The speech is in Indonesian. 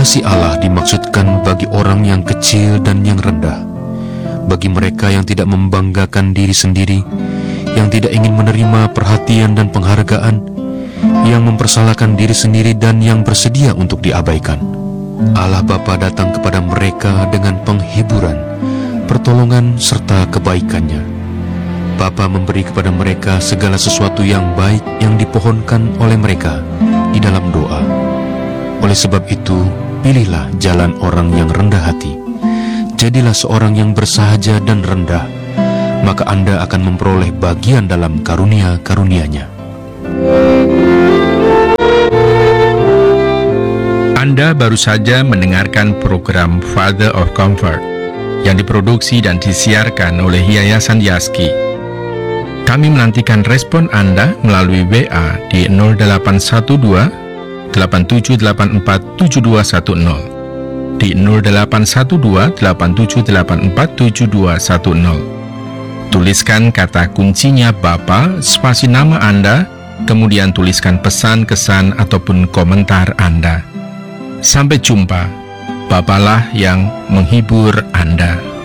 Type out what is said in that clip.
Kasih Allah dimaksudkan bagi orang yang kecil dan yang rendah, bagi mereka yang tidak membanggakan diri sendiri, yang tidak ingin menerima perhatian dan penghargaan, yang mempersalahkan diri sendiri dan yang bersedia untuk diabaikan. Allah Bapa datang kepada mereka dengan penghiburan, pertolongan serta kebaikannya. Bapa memberi kepada mereka segala sesuatu yang baik yang dipohonkan oleh mereka di dalam doa. Oleh sebab itu, pilihlah jalan orang yang rendah hati. Jadilah seorang yang bersahaja dan rendah, maka Anda akan memperoleh bagian dalam karunia-karunia-Nya. Anda baru saja mendengarkan program Father of Comfort yang diproduksi dan disiarkan oleh Yayasan Yaski. Kami menantikan respon Anda melalui WA di 0812 8784 7210, di 0812 8784 7210. Tuliskan kata kuncinya Bapa, spasi nama Anda, kemudian tuliskan pesan, kesan, ataupun komentar Anda. Sampai jumpa. Bapalah yang menghibur Anda.